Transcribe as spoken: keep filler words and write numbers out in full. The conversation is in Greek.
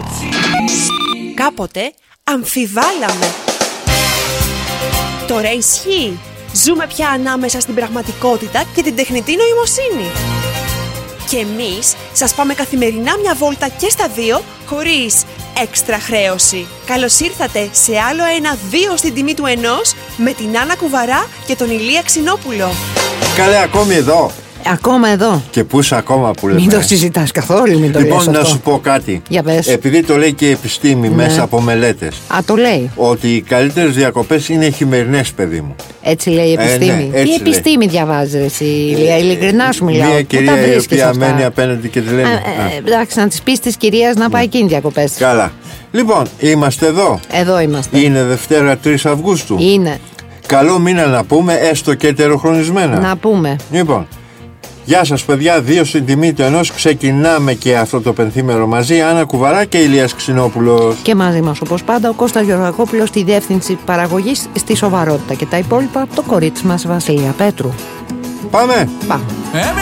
Κάποτε αμφιβάλαμε. Τώρα ισχύει. Ζούμε πια ανάμεσα στην πραγματικότητα και την τεχνητή νοημοσύνη. Και εμείς σας πάμε καθημερινά μια βόλτα και στα δύο, χωρίς έξτρα χρέωση. Καλώς ήρθατε σε άλλο ένα δύο στην τιμή του ενός, με την Άννα Κουβαρά και τον Ηλία Ξινόπουλο. Καλέ, ακόμη εδώ. Ακόμα εδώ. Και πού είσαι ακόμα που λέμε. Μην το συζητάς καθόλου, μην το Λοιπόν, λες να αυτό. σου πω κάτι. Για πες. Επειδή το λέει και η επιστήμη, Ναι. μέσα από μελέτες, Α, το λέει. ότι οι καλύτερες διακοπές είναι οι χειμερινές, παιδί μου. Έτσι λέει η Ε, ναι, επιστήμη. έτσι Τι λέει. επιστήμη διαβάζεις εσύ, Ηλία, ειλικρινά σου μιλάω. Μια Πού τα κυρία η βρίσκεις οποία αυτά? μένει απέναντι και τη λένε. Α, ε, εντάξει, να της πεις της κυρίας να πάει εκείνη διακοπές. Καλά. Λοιπόν, είμαστε εδώ. Εδώ είμαστε. Είναι Δευτέρα τρεις Αυγούστου. Είναι. Καλό μήνα να πούμε, έστω και ετεροχρονισμένα. Να πούμε. Λοιπόν, γεια σας παιδιά, δύο στην τιμή του ενός. Ξεκινάμε και αυτό το πενθήμερο μαζί. Άννα Κουβαρά και Ηλίας Ξινόπουλος. Και μαζί μας όπως πάντα ο Κώστας Γεωργακόπουλος στη διεύθυνση παραγωγής, στη σοβαρότητα, και τα υπόλοιπα από το κορίτσι μας Βασιλεία Πέτρου. Πάμε! Πάμε.